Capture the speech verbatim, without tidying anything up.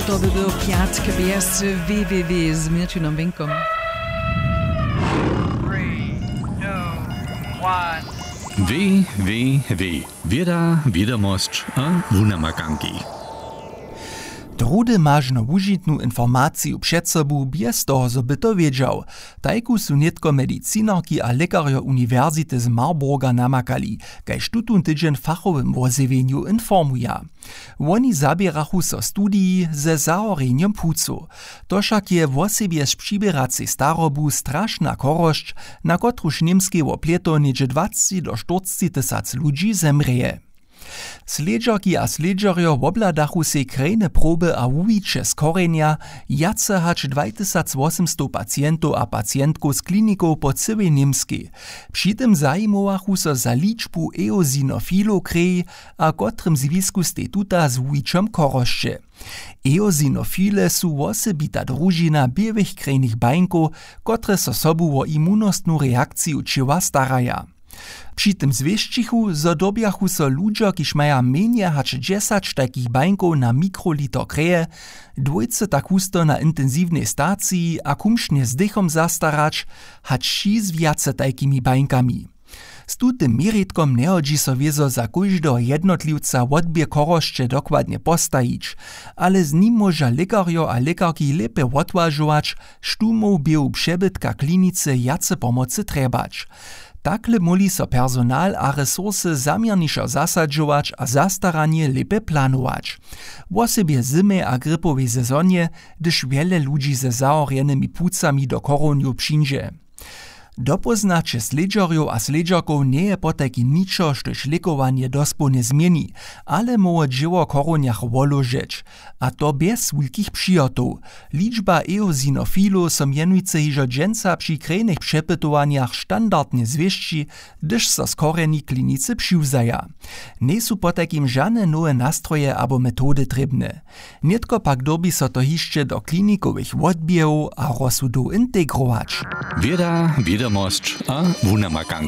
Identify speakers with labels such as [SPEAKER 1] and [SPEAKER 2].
[SPEAKER 1] To by był Piotr Kabias w W W W z Mirčinom Vinkom.
[SPEAKER 2] W W W Wieda, Wiadomość a Wunamakanki.
[SPEAKER 3] Drudy mažno wužitnu informaciju před sobu bez toho, zo by to wiedział. Tajku su netko medicinarki a lekarjo Univerzity z Marburga namakali, kajž tutun tydzień fachowym wozjewieniu informuja. Oni zabierachu so studii ze zahoreniem płucu. To však je wosebie z přiberacej starobu strašna korošć, na kotruž niemskie wopleto niedzie dwadzieścia do czterdziestu tysac ludzi zemreje. Sledžarki a sledžarjo wobladachu se krejne proby a wuwicze z korenja, jace hacz dwa tysiące osiemset pacjentów a pacjentków z kliników po całej Niemskiej. Przy tym zajmowachu so za liczbu eosinofilów krej, a kotrym zwisku stej tuta z wuwiczem koroszcze. Eosinofile su wosebita družina białych krejnych bańków, kotre so sobu o immunostnu reakciju čewa staraja. Przy tym zwieścichu zodobiachu so ludzie, kiż maja menie hač dziesięć takich bańków na mikroliter kreje, dwójce tak husto na intensywnej stacji a kumsznie z dychom zastarać, hač šis wiace takimi bańkami. Z tutym mieritkom nehodzi so wiezo za kóždego jednotliwca odbier koroszcze dokładnie postajić, ale z nim może lekarjo a lekarki lepe odwažować, štumov bieł przebytka klinice jace pomocy trebać. Takle moli so personal a resursy zamierniszo zasadžować a zastaranie lepe planować. Wosebie zimy a grypowej sezonie, gdyż wiele ludzi ze zahorjenymi płucami do koroniu przyjdzie. Dopoznače sledžarjov a sledžarkov nie je potaki ničo, štož lekowanie dospone zmieni, ale moje dzieło koronjach woložeć, a to bez wielkich přijotów. Liczba eosinofilów są mianujce hižo dženca przy krejnych przepytowaniach standardnie zwieści, gdyż so z koreni klinicy přiwzaja. Nie su po takim żadne nowe nastroje abo metody trebne. Nietko pak dobi so to hišće do klinikowych odbierów a rozsudów integrować.
[SPEAKER 2] Wieda, Wiadomość a Wunamakanki.